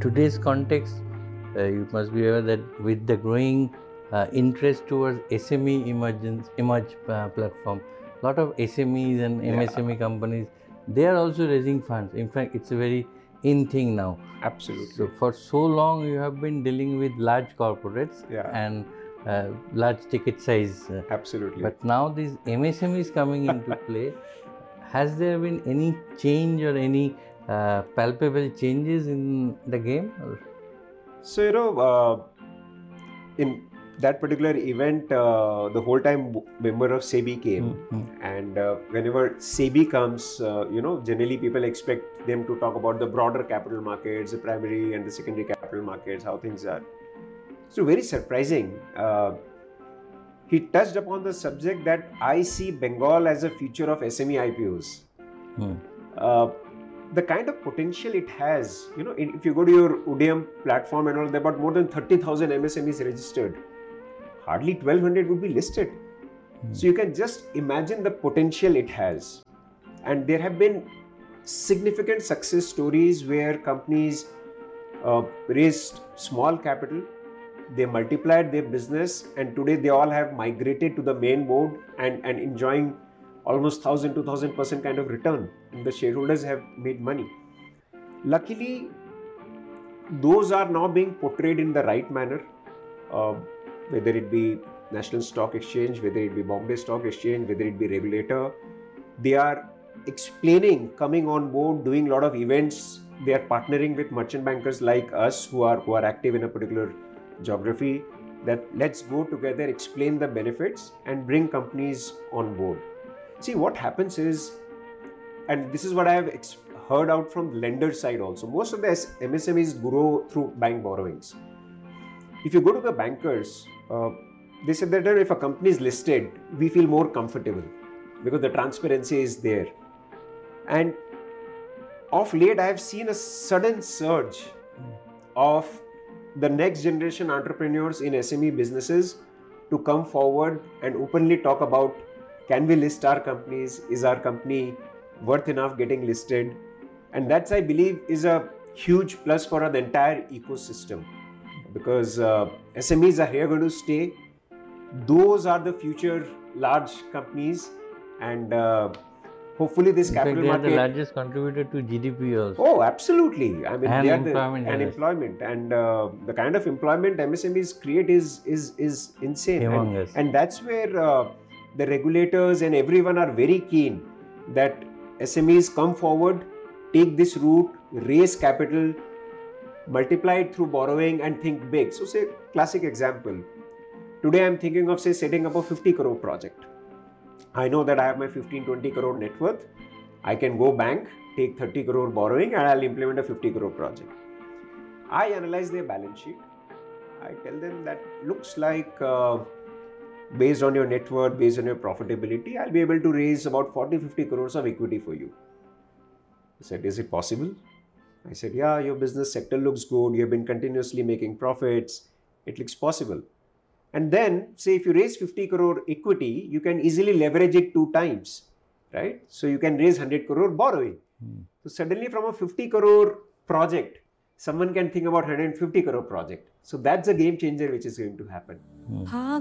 today's context, you must be aware that with the growing interest towards SME emerge platform, lot of SMEs and MSME companies, they are also raising funds. In fact, it's a very in thing now. Absolutely. So for so long you have been dealing with large corporates and large ticket size. Absolutely. But now these MSMEs coming into play. Has there been any change or any palpable changes in the game? So, in that particular event, the whole time member of SEBI came, and whenever SEBI comes, generally people expect them to talk about the broader capital markets, the primary and the secondary capital markets, how things are. So very surprising. He touched upon the subject that I see Bengal as a future of SME IPOs. The kind of potential it has, if you go to your Udyam platform and all, there are about more than 30,000 MSMEs registered. Hardly 1,200 would be listed. So you can just imagine the potential it has. And there have been significant success stories where companies raised small capital, they multiplied their business, and today they all have migrated to the main board and enjoying almost 1,000-2,000% kind of return, and the shareholders have made money. Luckily, those are now being portrayed in the right manner, whether it be National Stock Exchange, whether it be Bombay Stock Exchange, whether it be regulator. They are explaining, coming on board, doing a lot of events. They are partnering with merchant bankers like us who are active in a particular geography, that let's go together, explain the benefits and bring companies on board. See, what happens is, and this is what I have heard out from the lender side also, most of the MSMEs grow through bank borrowings. If you go to the bankers, they said that if a company is listed, we feel more comfortable because the transparency is there. And of late, I have seen a sudden surge of the next generation entrepreneurs in SME businesses to come forward and openly talk about, can we list our companies? Is our company worth enough getting listed? And that's, I believe, is a huge plus for the entire ecosystem, because SMEs are here going to stay. Those are the future large companies, and hopefully this capital market... They are the largest contributor to GDP also. Oh, absolutely. I mean, and they are employment. And the kind of employment MSMEs create is insane. And that's where the regulators and everyone are very keen that SMEs come forward, take this route, raise capital, multiply it through borrowing and think big. So say, classic example. Today I'm thinking of, say, setting up a 50 crore project. I know that I have my 15-20 crore net worth. I can go bank, take 30 crore borrowing, and I'll implement a 50 crore project. I analyze their balance sheet. I tell them that looks like based on your net worth, based on your profitability, I'll be able to raise about 40-50 crores of equity for you. He said, is it possible? I said, yeah, your business sector looks good. You've been continuously making profits. It looks possible. And then, say, if you raise 50 crore equity, you can easily leverage it 2 times, right? So you can raise 100 crore borrowing. So suddenly from a 50 crore project, someone can think about 150 crore project. So that's a game changer which is going to happen.